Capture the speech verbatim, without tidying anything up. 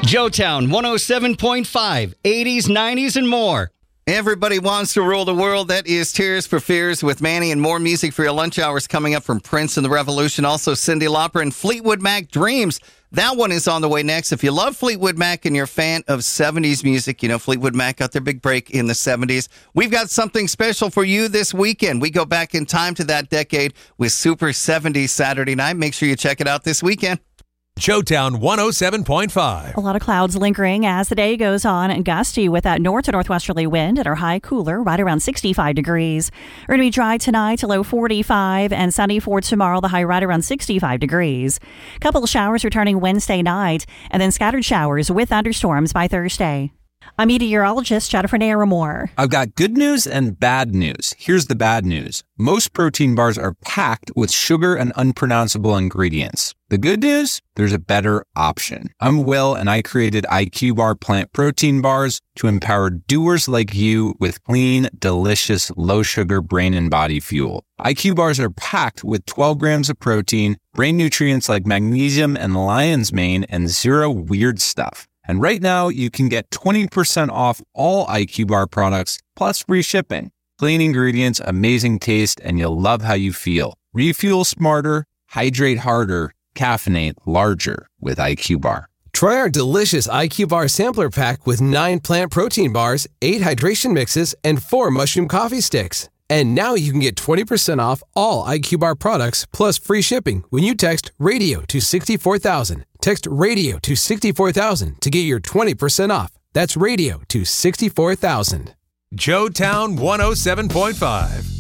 Joetown one oh seven point five, eighties, nineties, and more. Everybody wants to rule the world. That is Tears for Fears with Manny, and more music for your lunch hours coming up from Prince and the Revolution. Also, Cyndi Lauper and Fleetwood Mac, Dreams. That one is on the way next. If you love Fleetwood Mac and you're a fan of seventies music, you know, Fleetwood Mac got their big break in the seventies. We've got something special for you this weekend. We go back in time to that decade with Super seventies Saturday night. Make sure you check it out this weekend. Joetown one oh seven point five. A lot of clouds lingering as the day goes on, and gusty with that north to northwesterly wind, and our high cooler right around sixty-five degrees. We're going to be dry tonight to low forty-five, and sunny for tomorrow, the high right around sixty-five degrees. Couple of showers returning Wednesday night, and then scattered showers with thunderstorms by Thursday. I'm meteorologist Jennifer Naramore. I've got good news and bad news. Here's the bad news. Most protein bars are packed with sugar and unpronounceable ingredients. The good news? There's a better option. I'm Will, and I created I Q Bar plant protein bars to empower doers like you with clean, delicious, low-sugar brain and body fuel. I Q bars are packed with twelve grams of protein, brain nutrients like magnesium and lion's mane, and zero weird stuff. And right now, you can get twenty percent off all I Q Bar products, plus free shipping. Clean ingredients, amazing taste, and you'll love how you feel. Refuel smarter, hydrate harder, caffeinate larger with I Q Bar. Try our delicious I Q Bar sampler pack with nine plant protein bars, eight hydration mixes, and four mushroom coffee sticks. And now you can get twenty percent off all I Q Bar products plus free shipping when you text RADIO to sixty-four thousand. Text RADIO to sixty-four thousand to get your twenty percent off. That's RADIO to sixty-four thousand. Joetown one oh seven point five.